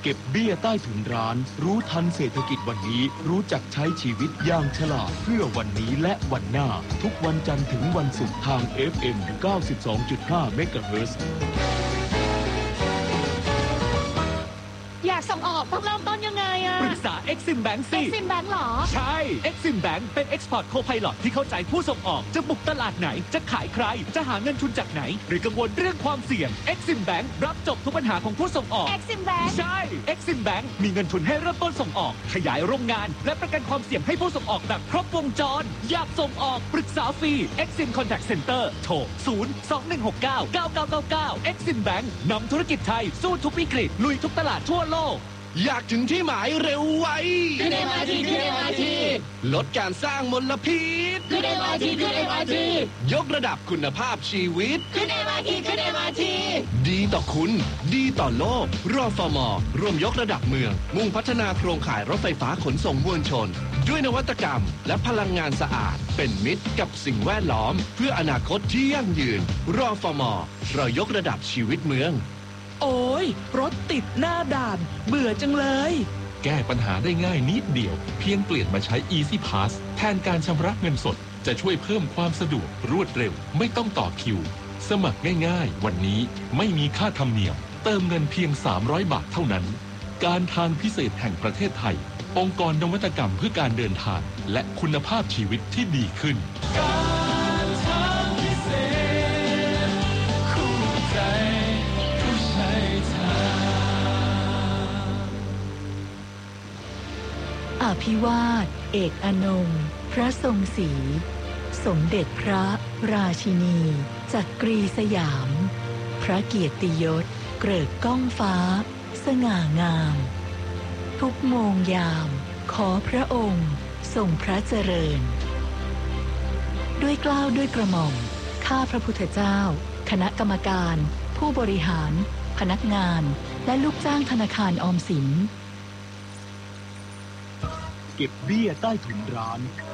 เก็บเบี้ยใต้ถุนร้านรู้ทันเศรษฐกิจวันนี้รู้จักใช้ชีวิตอย่างฉลาดเพื่อวันนี้และวันหน้าทุกวันจันทร์ถึงวันศุกร์ทาง FM 92.5 MHz อยากส่งออกต้องเริ่มต้นยังไงอะปรึกษา Exim Bank สิ Exim Bank หรอใช่ Exim Bank เป็น Export Co-Pilot ที่เข้าใจผู้ส่งออกจะบุกตลาดไหนจะขายใครจะหาเงินทุนจากไหนหรือกังวลเรื่องความเสี่ยง Exim Bank รับจบทุกปัญหาของผู้ส่งออก Exim Bank ใช่ Exim Bank มีเงินทุนให้เริ่มต้นส่งออกขยายโรงงานและประกันความเสี่ยงให้ผู้ส่งออกแบบครบวงจรอยากส่งออกปรึกษาฟรี Exim Contact Center โทร 021699999 Exim Bank นำธุรกิจไทยสู้ทุกวิกฤตลุยทุกตลาดทั่วโลกอยากถึงที่หมายเร็วไวขึ้น MRT ขึ้น MRT ลดการสร้างมลพิษขึ้น MRT ขึ้น MRT ยกระดับคุณภาพชีวิตขึ้น MRT ขึ้น MRT ดีต่อคุณดีต่อโลกรฟม.ร่วมยกระดับเมืองมุ่งพัฒนาโครงข่ายรถไฟฟ้าขนส่งมวลชนด้วยนวัตกรรมและพลังงานสะอาดเป็นมิตรกับสิ่งแวดล้อมเพื่ออนาคตที่ยั่งยืนรฟม.เรายกระดับชีวิตเมืองโอ้ยรถติดหน้าด่านเบื่อจังเลยแก้ปัญหาได้ง่ายนิดเดียวเพียงเปลี่ยนมาใช้ Easy Pass แทนการชำระเงินสดจะช่วยเพิ่มความสะดวกรวดเร็วไม่ต้องต่อคิวสมัครง่ายๆวันนี้ไม่มีค่าธรรมเนียมเติมเงินเพียง300 บาทเท่านั้นการทางพิเศษแห่งประเทศไทยองค์กรนวัตกรรมเพื่อการเดินทางและคุณภาพชีวิตที่ดีขึ้นการทางพิเศษคู่ใจอภิวาทเอกอนงค์พระทรงศรีสมเด็จพระราชินีจักรีสยามพระเกียรติยศเกริกก้องฟ้าสง่างามทุกโมงยามขอพระองค์ทรงพระเจริญด้วยเกล้าด้วยกระหม่อมข้าพระพุทธเจ้าคณะกรรมการผู้บริหารพนักงานและลูกจ้างธนาคารออมสินเก็บเบี้ยใต้ถุนร้าน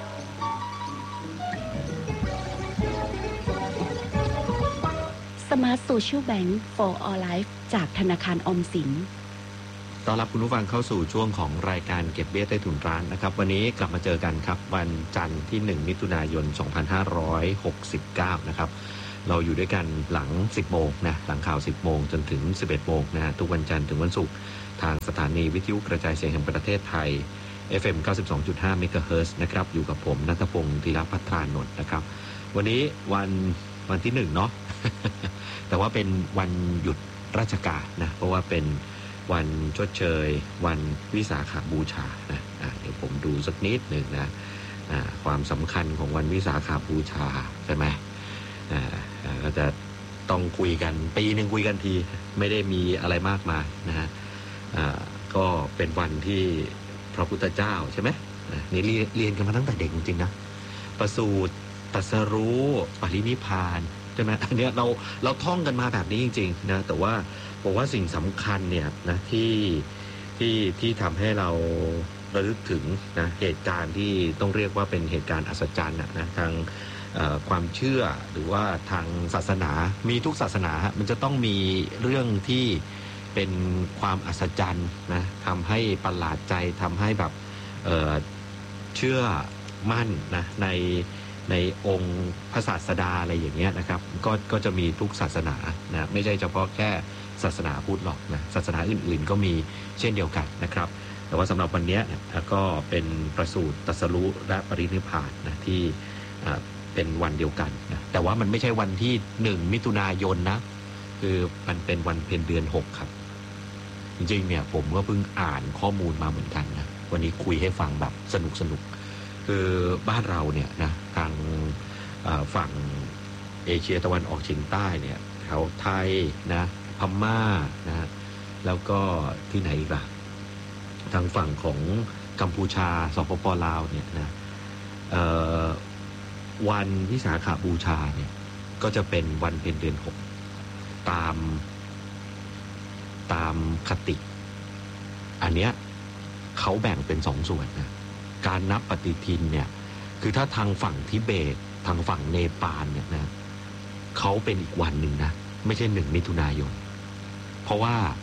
Smart Social Bank for All Life จากธนาคารออมสินต้อนรับคุณผู้ฟังเข้าสู่ช่วงของรายการเก็บเบี้ยใต้ถุนร้านนะครับวันนี้กลับมาเจอกันครับวันจันทร์ที่1มิถุนายน2569นะครับเราอยู่ด้วยกันหลัง10โมงนะหลังข่าว10โมงจนถึง11โมงนะฮะทุกวันจันทร์ถึงวันศุกร์ทางสถานีวิทยุกระจายเสียงแห่งประเทศไทย FM 92.5 MHz นะครับอยู่กับผมณัฐพงศ์ธีรภัทรานนท์นะครับวันนี้วันที่1เนาะ แต่ว่าเป็นวันหยุดราชการนะเพราะว่าเป็นวันชดเชยวันวิสาขบูชานะเดี๋ยวผมดูสักนิดหนึ่งนะความสำคัญของวันวิสาขบูชาใช่ไหมก็จะต้องคุยกันปีนึงคุยกันทีไม่ได้มีอะไรมากมายนะฮะก็เป็นวันที่พระพุทธเจ้าใช่ไหมนี่เรียนกันมาตั้งแต่เด็กจริงๆนะประสูติตรัสรู้ปรินิพพานใช่ไหมอันนี้เราท่องกันมาแบบนี้จริงๆนะแต่ว่าบอกว่าสิ่งสำคัญเนี่ยนะที่ทำให้เราระลึกถึงนะเหตุการณ์ที่ต้องเรียกว่าเป็นเหตุการณ์อัศจรรย์นะทางความเชื่อหรือว่าทางศาสนามีทุกศาสนามันจะต้องมีเรื่องที่เป็นความอัศจรรย์นะทำให้ประหลาดใจทำให้แบบเชื่อมั่นนะในองค์พระศาสดาอะไรอย่างเงี้ยนะครับก็จะมีทุกศาสนานะไม่ใช่เฉพาะแค่ศาสนาพุทธหรอกนะศาสนาอื่นๆก็มีเช่นเดียวกันนะครับแต่ว่าสำหรับวันนี้ก็เป็นประสูติตรัสรู้และปรินิพพานนะที่เป็นวันเดียวกันนะแต่ว่ามันไม่ใช่วันที่1มิถุนายนนะคือมันเป็นวันเพ็ญเดือน6ครับจริงๆเนี่ยผมก็เพิ่งอ่านข้อมูลมาเหมือนกันนะวันนี้คุยให้ฟังแบบสนุกคือบ้านเราเนี่ยนะทางฝั่งเอเชียตะวันออกเฉียงใต้เนี่ยแถวไทยนะพม่านะแล้วก็ที่ไหนอีกล่ะทางฝั่งของกัมพูชาสปป.ลาวเนี่ยนะวันวิสาขบูชาเนี่ยก็จะเป็นวันเพ็ญเดือน6ตามคติอันเนี้ยเขาแบ่งเป็น2ส่วนนะการนับปฏิทินเนี่ยคือถ้าทางฝั่งทิเบตทางฝั่งเนปาลเนี่ยนะเขาเป็นอีกวันหนึ่งนะไม่ใช่1มิถุนายนเพราะว่า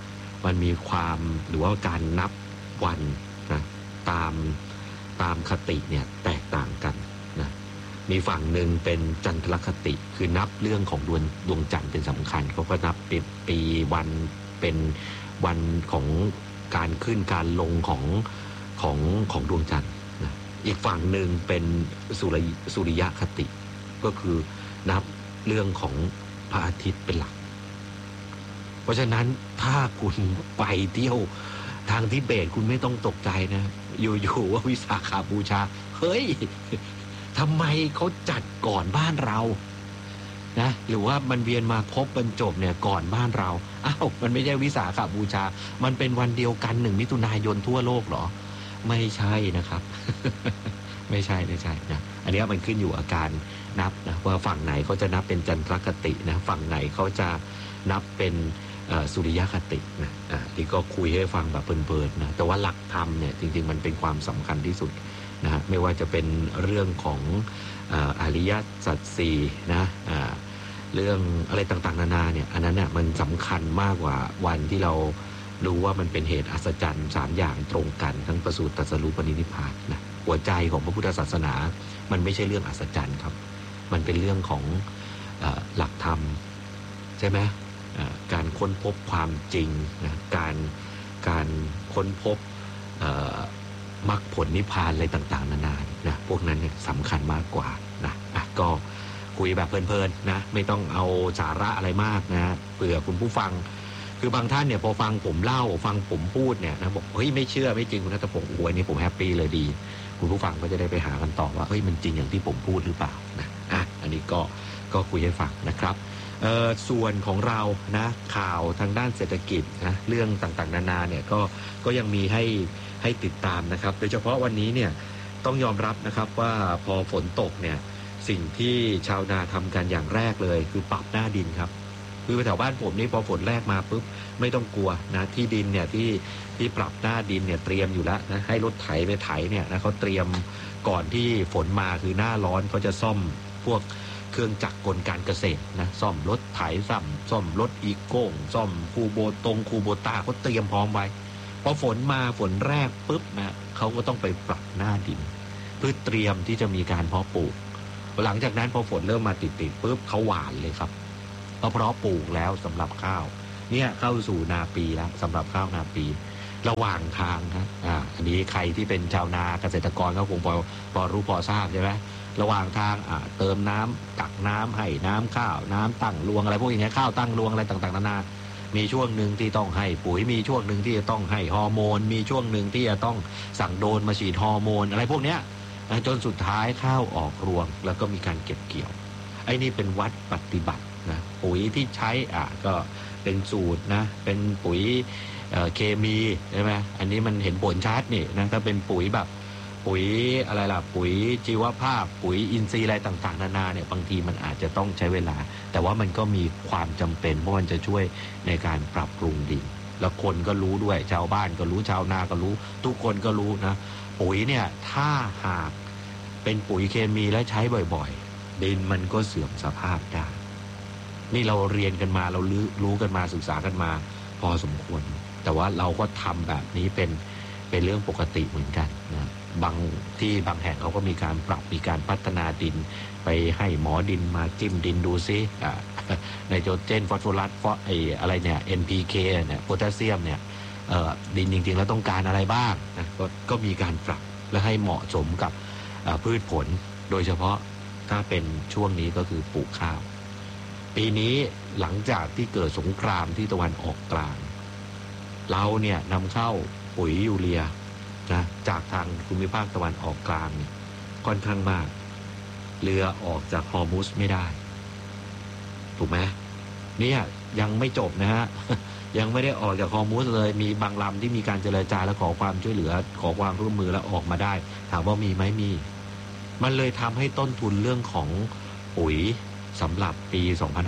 มันมีความหรือว่าการนับวันนะตามคติเนี่ยแตกต่างกันนะมีฝั่งหนึ่งเป็นจันทรคติคือนับเรื่องของดวงจันทร์เป็นสำคัญเขาก็นับปีวันเป็นวันของการขึ้นการลงของดวงจันทร์นะอีกฝั่งหนึ่งเป็นสุริยคติก็คือนับเรื่องของพระอาทิตย์เป็นหลักเพราะฉะนั้นถ้าคุณไปเที่ยวทางทิเบตคุณไม่ต้องตกใจนะอยู่ๆว่าวิสาขบูชาเฮ้ยทำไมเขาจัดก่อนบ้านเรานะหรือว่ามันเวียนมาครบบรรจบเนี่ยก่อนบ้านเราอ้าวมันไม่ใช่วิสาขบูชามันเป็นวันเดียวกัน1 มิถุนายนทั่วโลกเหรอไม่ใช่นะครับ ไม่ใช่นะอันนี้มันขึ้นอยู่อาการนับนะว่าฝั่งไหนเขาจะนับเป็นจันทรคตินะฝั่งไหนเขาจะนับเป็นสุริยคตินะที่ก็คุยให้ฟังแบบเพลินๆนะแต่ว่าหลักธรรมเนี่ยจริงๆมันเป็นความสำคัญที่สุดนะฮะไม่ว่าจะเป็นเรื่องของอริยสัจสี่นะเรื่องอะไรต่างๆนานาเนี่ยอันนั้นเนี่ยมันสำคัญมากกว่าวันที่เรารู้ว่ามันเป็นเหตุอัศจรรย์3อย่างตรงกันทั้งประสูติตรัสรู้ปรินิพพานนะหัวใจของพระพุทธศาสนามันไม่ใช่เรื่องอัศจรรย์ครับมันเป็นเรื่องของหลักธรรมใช่ไหมการค้นพบความจริงนะการค้นพบมรรคผลนิพพานอะไรต่างๆนานานะพวกนั้นเนี่ยสำคัญมากกว่านะก็คุยแบบเพลินๆนะไม่ต้องเอาสาระอะไรมากนะเผื่อคุณผู้ฟังคือบางท่านเนี่ยพอฟังผมเล่าฟังผมพูดเนี่ยนะบอกเฮ้ยไม่เชื่อไม่จริงคุณนัทพงศ์อวยนี่ผมแฮปปี้เลยดีคุณผู้ฟังก็จะได้ไปหากันต่อว่าเฮ้ยมันจริงอย่างที่ผมพูดหรือเปล่านะอันนี้ก็คุยให้ฟังนะครับส่วนของเรานะข่าวทางด้านเศรษฐกิจนะเรื่องต่างๆนานาเนี่ยก็ยังมีให้ติดตามนะครับโดยเฉพาะวันนี้เนี่ยต้องยอมรับนะครับว่าพอฝนตกเนี่ยสิ่งที่ชาวนาทำกันอย่างแรกเลยคือปรับหน้าดินครับคือแถวบ้านผมนี่พอฝนแรกมาปุ๊บไม่ต้องกลัวนะที่ดินเนี่ยที่ปรับหน้าดินเนี่ยเตรียมอยู่แล้วนะให้รถไถไปไถเนี่ยนะเขาเตรียมก่อนที่ฝนมาคือหน้าร้อนเขาจะซ่อมพวกเครื่องจักรกลการเกษตรนะซ่อมรถไถซ่อมรถอีโก้งซ่อมคูโบต้าเขาเตรียมพร้อมไว้พอฝนมาฝนแรกปุ๊บนะเขาก็ต้องไปปรับหน้าดินเพื่อเตรียมที่จะมีการเพาะปลูกหลังจากนั้นพอฝนเริ่มมาติดปุ๊บเขาหว่านเลยครับเพราะปลูกแล้วสำหรับข้าวเนี่ยเข้าสู่นาปีแล้วสำหรับข้าวนาปีระหว่างทางครับอันนี้ใครที่เป็นชาวนาเกษตรกรก็คงพอรู้พอทราบใช่ไหมระหว่างทางเติมน้ำกักน้ำให้น้ำข้าวน้ำตั้งรวงอะไรพวกอย่างเงี้ยข้าวตั้งรวงอะไรต่างๆนานามีช่วงหนึ่งที่ต้องให้ปุ๋ยมีช่วงหนึ่งที่จะต้องให้ฮอร์โมนมีช่วงหนึ่งที่จะต้องสั่งโดรนมาฉีดฮอร์โมนอะไรพวกเนี้ยจนสุดท้ายข้าวออกรวงแล้วก็มีการเก็บเกี่ยวไอ้นี่เป็นวัดปฏิบัตินะปุ๋ยที่ใช้ก็เป็นสูตรนะเป็นปุ๋ยเคมีใช่ไหมอันนี้มันเห็นผลชัดนี่นะถ้าเป็นปุ๋ยแบบปุ๋ยอะไรล่ะปุ๋ยชีวภาพปุ๋ยอินทรีย์อะไรต่างๆนานาเนี่ยบางทีมันอาจจะต้องใช้เวลาแต่ว่ามันก็มีความจำเป็นเพราะมันจะช่วยในการปรับปรุงดินแล้วคนก็รู้ด้วยชาวบ้านก็รู้ชาวนาก็รู้ทุกคนก็รู้นะปุ๋ยเนี่ยถ้าหากเป็นปุ๋ยเคมีแล้วใช้บ่อยๆดินมันก็เสื่อมสภาพได้นี่เราเรียนกันมาเรารู้กันมาศึกษากันมาพอสมควรแต่ว่าเราก็ทำแบบนี้เป็นเรื่องปกติเหมือนกันนะบางที่บางแห่งเขาก็มีการปรับมีการพัฒนาดินไปให้หมอดินมาจิ้มดินดูซิไนโตรเจนฟอสฟอรัสอะไรเนี่ย NPK เนี่ยโพแทสเซียมเนี่ยดินจริงๆแล้วต้องการอะไรบ้างนะก็มีการปรับและให้เหมาะสมกับพืชผลโดยเฉพาะถ้าเป็นช่วงนี้ก็คือปลูกข้าวปีนี้หลังจากที่เกิดสงครามที่ตะวันออกกลางเราเนี่ยนำเข้าปุ๋ยยูเรียนะจากทางภูมิภาคตะวันออกกลางค่อนข้างมากเรือออกจากฮอร์มุสไม่ได้ถูกไหมเนี่ยยังไม่จบนะฮะ ยังไม่ได้ออกจากฮอร์มุสเลยมีบางลำที่มีการเจรจาและขอความช่วยเหลือขอความร่วมมือแล้วออกมาได้ถามว่ามีไหมมีมันเลยทำให้ต้นทุนเรื่องของปุ๋ยสำหรับปี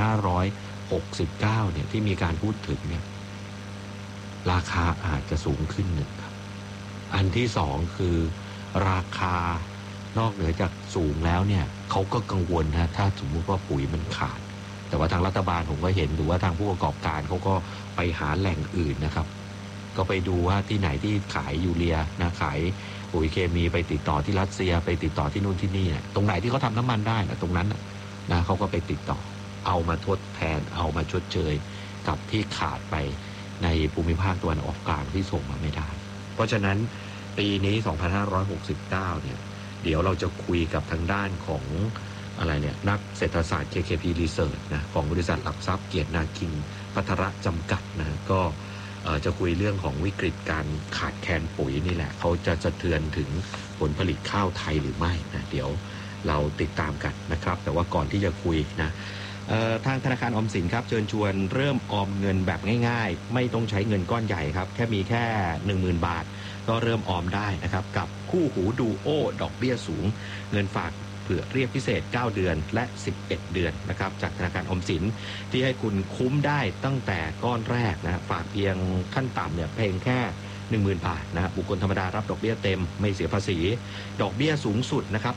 2569 เนี่ยที่มีการพูดถึงเนี่ยราคาอาจจะสูงขึ้นหนึ่งครับอันที่สองคือราคานอกเหนือจากสูงแล้วเนี่ยเขาก็กังวลนะถ้าสมมุติว่าปุ๋ยมันขาดแต่ว่าทางรัฐบาลผมก็เห็นหรือว่าทางผู้ประกอบการเขาก็ไปหาแหล่งอื่นนะครับก็ไปดูว่าที่ไหนที่ขายยูเรียนะขายปุ๋ยเคมีไปติดต่อที่รัสเซียไปติดต่อที่นู่นที่นี่เนี่ยตรงไหนที่เขาทำน้ำมันได้นะตรงนั้นนะเขาก็ไปติดต่อเอามาทดแทนเอามาชดเชยกับที่ขาดไปในภูมิภาคตะวันออกกลางที่ส่งมาไม่ได้เพราะฉะนั้นปีนี้ 2569 เนี่ยเดี๋ยวเราจะคุยกับทางด้านของอะไรเนี่ยนักเศรษฐศาสตร์ KKP Research นะของบริษัทหลักทรัพย์เกียรตินาคินภัทรจำกัดนะก็จะคุยเรื่องของวิกฤตการขาดแคลนปุ๋ยนี่แหละเขาจะสะเทือนถึงผลผลิตข้าวไทยหรือไม่นะเดี๋ยวเราติดตามกันนะครับแต่ว่าก่อนที่จะคุยนะทางธนาคารออมสินครับเชิญชวนเริ่มออมเงินแบบง่ายๆไม่ต้องใช้เงินก้อนใหญ่ครับแค่มีแค่ 10,000 บาทก็เริ่มออมได้นะครับกับคู่หูดูโอดอกเบี้ยสูงเงินฝากเผื่อเรียกพิเศษ9เดือนและ11เดือนนะครับจากธนาคารออมสินที่ให้คุณคุ้มได้ตั้งแต่ก้อนแรกนะฝากเพียงขั้นต่ำเนี่ยเพียงแค่ 10,000 บาทนะบุคคลธรรมดารับดอกเบี้ยเต็มไม่เสียภาษีดอกเบี้ยสูงสุดนะครับ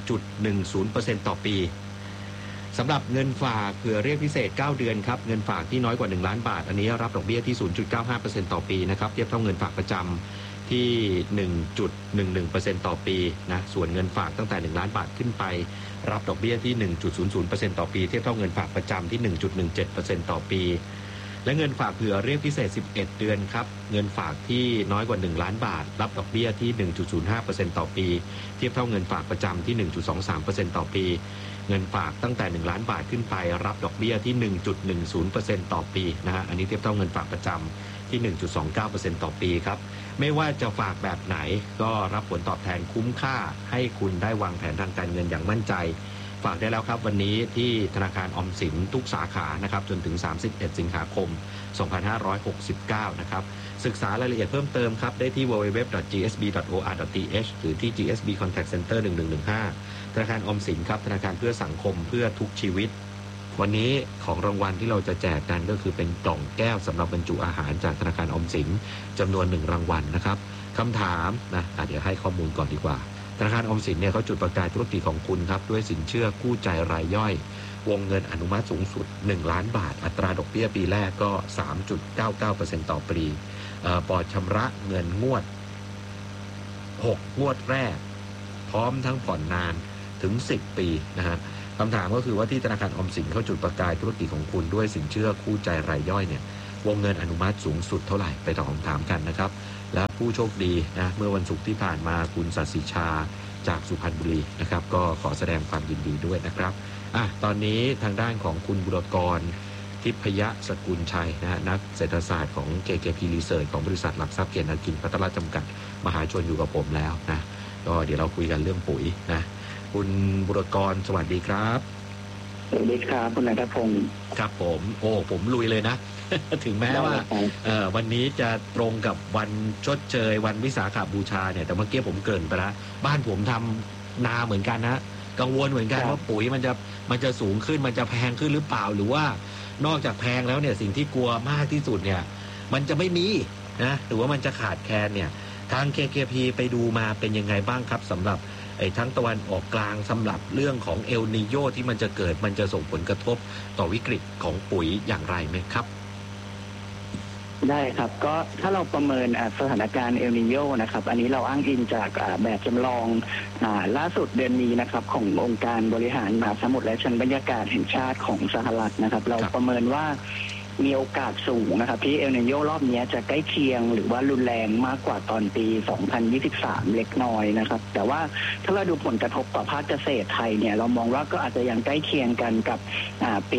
1.10% ต่อปีสำหรับเงินฝากเผื่อเรียกพิเศษ9เดือนครับเงินฝากที่น้อยกว่า1ล้านบาทอันนี้รับดอกเบี้ยที่ 0.95% ต่อปีนะครับเทียบเท่าเงินฝากประจำที่ 1.11% ต่อปีนะส่วนเงินฝากตั้งแต่1ล้านบาทขึ้นไปรับดอกเบี้ยที่ 1.00% ต่อปีเทียบเท่าเงินฝากประจำที่ 1.17% ต่อปีและเงินฝากเผื่อเรียกพิเศษ11เดือนครับเงินฝากที่น้อยกว่า1ล้านบาทรับดอกเบี้ยที่ 1.05% ต่อปีเทียบเท่าเงินฝากประจำที่ 1.23% ต่อปีเงินฝากตั้งแต่1ล้านบาทขึ้นไปรับดอกเบี้ยที่ 1.10% ต่อปีนะฮะอันนี้เทียบเท่าเงินฝากประจำที่ 1.29% ต่อปีครับไม่ว่าจะฝากแบบไหนก็รับผลตอบแทนคุ้มค่าให้คุณได้วางแผนทางการเงินอย่างมั่นใจฝากได้แล้วครับวันนี้ที่ธนาคารออมสินทุกสาขานะครับจนถึง31สิงหาคม2569นะครับศึกษารายละเอียดเพิ่มเติมครับได้ที่ www.gsb.or.th หรือที่ GSB Contact Center 1115ธนาคารออมสินครับธนาคารเพื่อสังคมเพื่อทุกชีวิตวันนี้ของรางวัลที่เราจะแจกกันก็คือเป็นกล่องแก้วสำหรับบรรจุอาหารจากธนาคารออมสินจำนวน1รางวัลนะครับคำถามนะเดี๋ยวให้ข้อมูลก่อนดีกว่าธนาคารออมสินเนี่ยเขาจุดประกายธุรกิจของคุณครับด้วยสินเชื่อกู้ใจรายย่อยวงเงินอนุมัติสูงสุด1ล้านบาทอัตราดอกเบี้ยปีแรกก็ 3.99% ต่อปีปลอดชำระเงินงวด6งวดแรกพร้อมทั้งผ่อนนานถึง10ปีนะฮะคำถามก็คือว่าที่ธนาคารออมสินเขาจุดประกายธุรกิจของคุณด้วยสินเชื่อคู่ใจรายย่อยเนี่ยวงเงินอนุมัติสูงสุดเท่าไหร่ไปตอบคำถามกันนะครับและผู้โชคดีนะเมื่อวันศุกร์ที่ผ่านมาคุณศศิชาจากสุพรรณบุรีนะครับก็ขอแสดงความยินดีด้วยนะครับตอนนี้ทางด้านของคุณบุรกรทิพยสกุลชัยนะนักเศรษฐศาสตร์ของ KKP Research ของบริษัทหลักทรัพย์เกียรตินาคินภัทรจำกัดมหาชนอยู่กับผมแล้วนะก็เดี๋ยวเราคุยกันเรื่องปุ๋ยนะคุณบุรกรสวัสดีครับสวัสดีครับคุณนายพงศ์ครับผมลุยเลยนะ ถึงแม้ว่าวันนี้จะตรงกับวันชดเชยวันวิสาขบูชาเนี่ยแต่เมื่อกี้ผมเกริ่นไปแล้วบ้านผมทำนาเหมือนกันนะกังวลเหมือนกันว่าปุ๋ยมันจะสูงขึ้นมันจะแพงขึ้นหรือเปล่าหรือว่านอกจากแพงแล้วเนี่ยสิ่งที่กลัวมากที่สุดเนี่ยมันจะไม่มีนะหรือว่ามันจะขาดแคลนเนี่ยทาง KKP ไปดูมาเป็นยังไงบ้างครับสำหรับทั้งตะวันออกกลางสำหรับเรื่องของเอลนีโญที่มันจะเกิดมันจะส่งผลกระทบต่อวิกฤตของปุ๋ยอย่างไรไหมครับได้ครับก็ถ้าเราประเมินสถานการณ์เอลนีโญนะครับอันนี้เราอ้างอิงจากแบบจำลองล่าสุดเดือนนี้นะครับขององค์การบริหารมหาสมุทรและชั้นบรรยากาศแห่งชาติของสหรัฐนะครับเราประเมินว่ามีโอกาสสูงนะครับที่เอลนีโญรอบนี้จะใกล้เคียงหรือว่ารุนแรงมากกว่าตอนปี 2023 เล็กน้อยนะครับแต่ว่าถ้าเราดูผลกระทบต่อภาคเกษตรไทยเนี่ยเรามองว่าก็อาจจะยังใกล้เคียงกันกับปี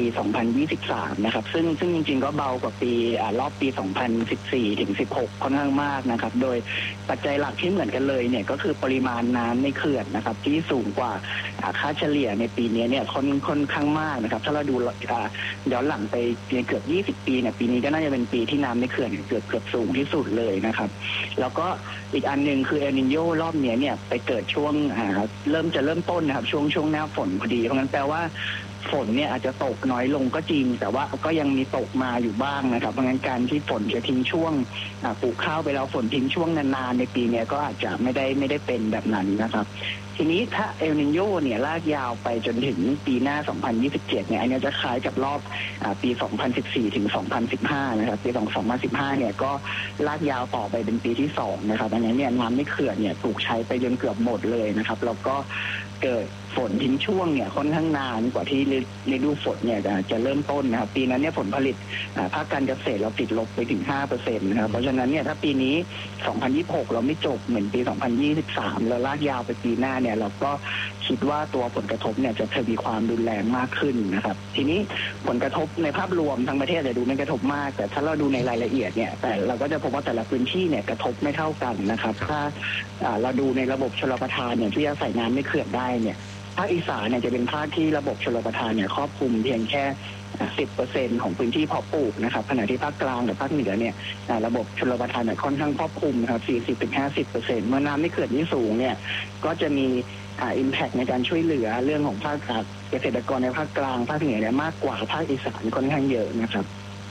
2023 นะครับซึ่งจริงๆก็เบากว่าปีรอบปี 2014 ถึง 16 ค่อนข้างมากนะครับโดยปัจจัยหลักที่เหมือนกันเลยเนี่ยก็คือปริมาณน้ำในเขื่อนนะครับที่สูงกว่าค่าเฉลี่ยในปีนี้เนี่ยค่อนข้างมากนะครับถ้าเราดูย้อนหลังไปเกือบ20 ปีเนี่ยปีนี้ก็น่าจะเป็นปีที่น้ำในเขื่อนเกือบสูงที่สุดเลยนะครับแล้วก็อีกอันหนึ่งคือเอลนิโญรอบนี้เนี่ยไปเกิดช่วงเริ่มต้นนะครับช่วงหน้าฝนพอดีเพราะงั้นแปลว่าฝนเนี่ยอาจจะตกน้อยลงก็จริงแต่ว่าก็ยังมีตกมาอยู่บ้างนะครับเพราะงั้นการที่ฝนจะทิ้งช่วงปลูกข้าวไปแล้วฝนทิ้งช่วงนานๆในปีนี้ก็อาจจะไม่ได้เป็นแบบนั้นนะครับทีนี้ถ้าเอลนิโญเนี่ยลากยาวไปจนถึงปีหน้า 2027 เนี่ยอันนี้จะคล้ายกับรอบปี 2014 ถึง 2015 นะครับปี 2015 เนี่ยก็ลากยาวต่อไปเป็นปีที่2นะครับอันนี้เนี่ยน้ำในเขื่อนเนี่ยถูกใช้ไปจนเกือบหมดเลยนะครับแล้วก็เกิดฝนทิ้งช่วงเนี่ยค่อนข้างนานกว่าที่ฤดูฝนเนี่ยจะเริ่มต้นนะครับปีนั้นเนี่ยผลผลิตภาคการเกษตรเราติดลบไปถึง 5% นะครับเพราะฉะนั้นเนี่ยถ้าปีนี้ 2026 เราไม่จบเหมือนปี 2023 แล้วลากยาวไปปีหน้าเนี่ยเราก็คิดว่าตัวผลกระทบเนี่ยจะทวีความรุนแรงมากขึ้นนะครับทีนี้ผลกระทบในภาพรวมทั้งประเทศจะดูไม่กระทบมากแต่ถ้าเราดูในรายละเอียดเนี่ยแต่เราก็จะพบว่าแต่ละพื้นที่เนี่ยกระทบไม่เท่ากันนะครับถ้าเราดูในระบบชลประทานเนี่ยที่จะใส่น้ำไม่เขื่อนได้เนี่ยภาคอีสานเนี่ยจะเป็นภาคที่ระบบชลประทานเนี่ยครอบคลุมเพียงแค่ 10% ของพื้นที่เพาะปลูกนะครับขณะที่ภาคกลางกับภาคเหนือเนี่ยระบบชลประทานเนี่ยค่อนข้างครอบคลุมนะครับ 40-50% เมื่อน้ำไม่เขื่อนที่สูงเนี่ยก็จะมีimpact ในการช่วยเหลือเรื่องของภาคเกษตรกรในภาคกลางภาคเหนือเนี่ยมากกว่าภาคอีสานค่อนข้างเยอะนะครับ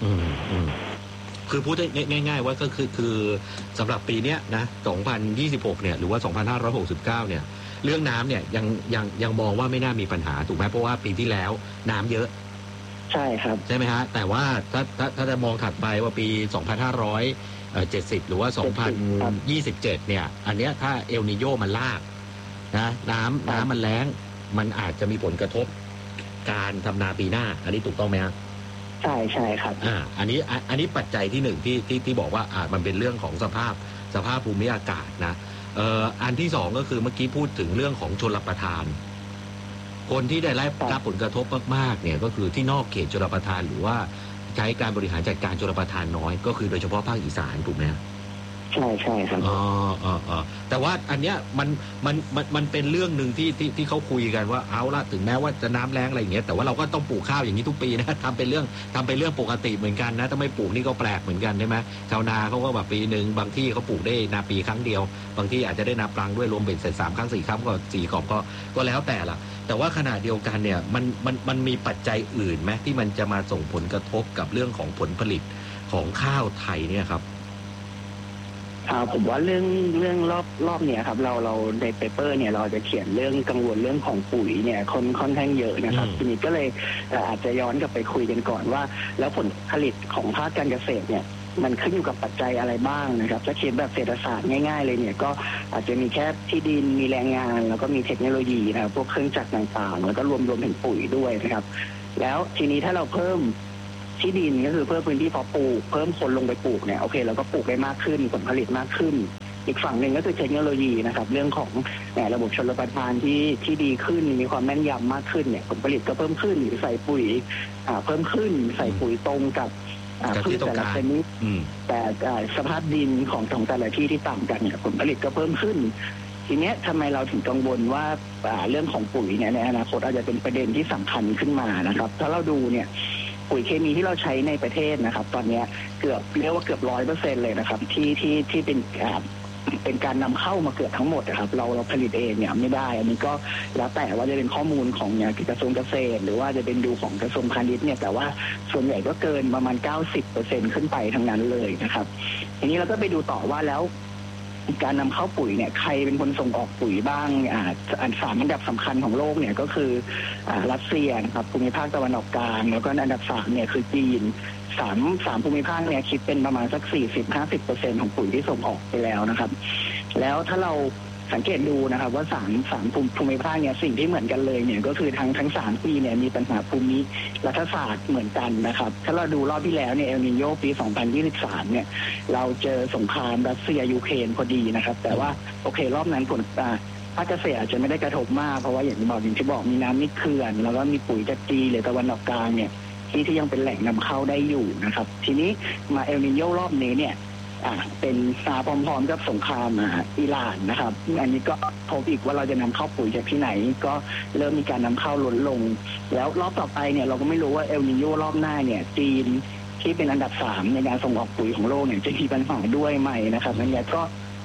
คือพูดง่ายๆว่าก็คือสำหรับปีนี้นะ 2026 เนี่ยหรือว่า 2569 เนี่ยเรื่องน้ำเนี่ยยังมองว่าไม่น่ามีปัญหาถูกไหมเพราะว่าปีที่แล้วน้ำเยอะใช่ครับใช่ไหมฮะแต่ว่าถ้าจะมองถัดไปว่าปี 2570 หรือว่า 2027 เนี่ยอันเนี้ยถ้าเอลนิโญมันลากนะน้ำมันแล้งมันอาจจะมีผลกระทบการทำนาปีหน้าอันนี้ถูกต้องไหมครับใช่ครับอันนี้ปัจจัยที่หนึ่งที่บอกว่ามันเป็นเรื่องของสภาพภูมิอากาศนะอันที่สองก็คือเมื่อกี้พูดถึงเรื่องของชลประทานคนที่ได้รับผลกระทบมากๆเนี่ยก็คือที่นอกเขตชลประทานหรือว่าใช้การบริหารจัดการชลประทานน้อยก็คือโดยเฉพาะภาคอีสานถูกไหมใช่ครับแต่ว่าอันเนี้ยมันเป็นเรื่องหนึ่งที่เขาคุยกันว่าเอาละถึงแม้ว่าจะน้ำแล้งอะไรอย่างเงี้ยแต่ว่าเราก็ต้องปลูกข้าวอย่างนี้ทุกปีนะทำเป็นเรื่องปกติเหมือนกันนะถ้าไม่ปลูกนี่ก็แปลกเหมือนกันใช่ไหมชาวนาเขาก็แบบปีหนึ่งบางที่เขาปลูกได้นาปีครั้งเดียวบางที่อาจจะได้นาปลังด้วยรวมเป็นเสร็จ3 ครั้ง 4 ครั้งก็4 ขอบก็แล้วแต่ละแต่ว่าขณะเดียวกันเนี่ยมันมีปัจจัยอื่นไหมที่มันจะมาส่งผลกระทบกับเรื่องของผลผลิตของข้าวไทยเนี่ยครับผมว่าเรื่องรอบเนี่ยครับเราในเปเปอร์เนี่ยเราจะเขียนเรื่องกังวลเรื่องของปุ๋ยเนี่ยค่อนข้างเยอะนะครับทีนี้ก็เลยอาจจะย้อนกลับไปคุยกันก่อนว่าแล้วผลผลิตของภาคการเกษตรเนี่ยมันขึ้นอยู่กับปัจจัยอะไรบ้างนะครับถ้าเขียนแบบเศรษฐศาสตร์ง่ายๆเลยเนี่ยก็อาจจะมีแค่ที่ดินมีแรงงานแล้วก็มีเทคโนโลยีนะครับพวกเครื่องจักรต่างๆแล้วก็รวมถึงปุ๋ยด้วยนะครับแล้วทีนี้ถ้าเราเพิ่มที่ดินก็คือเพิ่มพื้นที่เพาะปลูกเพิ่มคนลงไปปลูกเนี่ยโอเคเราก็ปลูกได้มากขึ้นผลผลิตมากขึ้นอีกฝั่งหนึ่งก็คือเทคโนโลยีนะครับเรื่องของระบบชลประทานที่ดีขึ้นมีความแม่นยำมากขึ้นเนี่ยผลผลิตก็เพิ่มขึ้นใส่ปุ๋ยเพิ่มขึ้นใส่ปุ๋ยตรงกับพืชแต่ละชนิดแต่สภาพดินของแต่ละที่ต่างกันเนี่ยผลผลิตก็เพิ่มขึ้นทีนี้ทำไมเราถึงกังวลว่าเรื่องของปุ๋ยเนี่ยในอนาคตอาจจะเป็นประเด็นที่สำคัญขึ้นมานะครับถ้าเราดูเนี่ยปุ๋ยเคมีที่เราใช้ในประเทศนะครับตอนนี้เรียกว่าเกือบ 100% เลยนะครับที่เป็นการนำเข้ามาเกือบทั้งหมดนะครับเราผลิตเองเนี่ยไม่ได้อันนี้ก็แล้วแต่ว่าจะเป็นข้อมูลของกระทรวงเกษตรหรือว่าจะเป็นดูของกระทรวงพาณิชย์เนี่ยแต่ว่าส่วนใหญ่ก็เกินประมาณ 90% ขึ้นไปทั้งนั้นเลยนะครับทีนี้เราก็ไปดูต่อว่าแล้วการนำเข้าปุ๋ยเนี่ยใครเป็นคนส่งออกปุ๋ยบ้าง3 อันดับสำคัญของโลกเนี่ยก็คือรัสเซียนะครับภูมิภาคตะวันออกกลางแล้วก็อันดับ3เนี่ยคือจีน3ภูมิภาคเนี่ยคิดเป็นประมาณสัก 40-50% ของปุ๋ยที่ส่งออกไปแล้วนะครับแล้วถ้าเราสังเกตดูนะครับว่า3ภูมิภาคเนี่ยสิ่งที่เหมือนกันเลยเนี่ยก็คือทั้ง3ปีเนี่ยมีปัญหาภูมิรัฐศาสตร์เหมือนกันนะครับถ้าเราดูรอบที่แล้วเนี่ยเอลนิโญปี 2023 เนี่ยเราเจอสงครามรัสเซียยูเครนพอดีนะครับแต่ว่าโอเครอบนั้นผลภาคเกษตรอาจจะไม่ได้กระทบมากเพราะว่าอย่างที่บอกมีน้ำมีเขื่อนแล้วก็มีปุ๋ยจากจีนหรือตะวันออกกลางเนี่ยที่ยังเป็นแหล่งนำเข้าได้อยู่นะครับทีนี้มาเอลนิโญรอบนี้เนี่ยเป็นพร้อมๆกับสงครามอิหร่านนะครับอันนี้ก็พบอีกว่าเราจะนำเข้าปุ๋ยจากที่ไหนก็เริ่มมีการนำเข้าลดลงแล้วรอบต่อไปเนี่ยเราก็ไม่รู้ว่าเอลนิโญรอบหน้าเนี่ยจีนที่เป็นอันดับ3ในการส่งออกปุ๋ยของโลกเนี่ยจะมีปัญหาด้วยไหมนะครับอันนี้ก็